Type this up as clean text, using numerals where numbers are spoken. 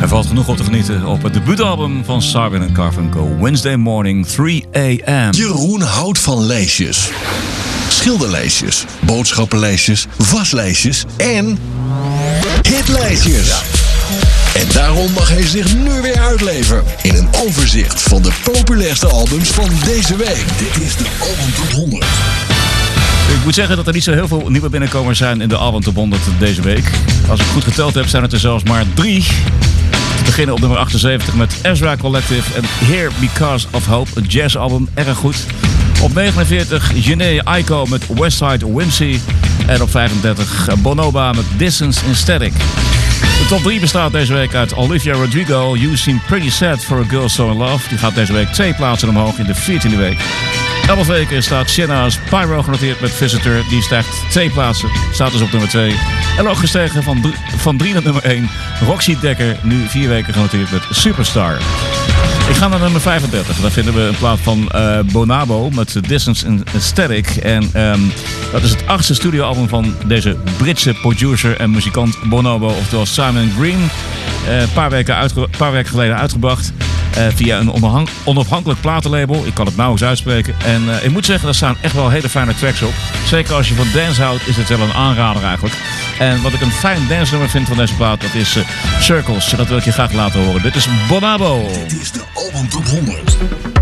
valt genoeg op te genieten op het debuutalbum van Simon & Garfunkel, Wednesday Morning, 3 a.m. Jeroen houdt van lijstjes. Schilderlijstjes, boodschappenlijstjes, waslijstjes en hitlijstjes. En daarom mag hij zich nu weer uitleven in een overzicht van de populairste albums van deze week. Dit is de Album Top 100. Ik moet zeggen dat er niet zo heel veel nieuwe binnenkomers zijn in de Album Top 100 deze week. Als ik goed geteld heb, zijn het er zelfs maar 3. We beginnen op nummer 78 met Ezra Collective en Here Because of Hope, een jazzalbum, erg goed. Op 49 Jhené Aiko met Westside Whimsy. En op 35 Bonobo met Distance in Static. De top 3 bestaat deze week uit Olivia Rodrigo, You Seem Pretty Sad for a Girl So in Love. Die gaat deze week 2 plaatsen omhoog in de 14e week. 11 weken staat Shenna's Pyro genoteerd met Visitor. Die stijgt 2 plaatsen, staat dus op nummer 2. En ook gestegen van 3 naar nummer 1. Roxy Dekker, nu 4 weken genoteerd met Superstar. Ik ga naar nummer 35. Daar vinden we een plaat van Bonobo met Distance in Static. En dat is het 8e studioalbum van deze Britse producer en muzikant Bonobo, oftewel Simon Green. Een paar weken geleden uitgebracht. Via een onafhankelijk platenlabel. Ik kan het nauwelijks uitspreken. En ik moet zeggen, er staan echt wel hele fijne tracks op. Zeker als je van dance houdt, is het wel een aanrader eigenlijk. En wat ik een fijn dance nummer vind van deze plaat, dat is Circles. Dat wil ik je graag laten horen. Dit is Bonobo. Dit is de Album Top 100.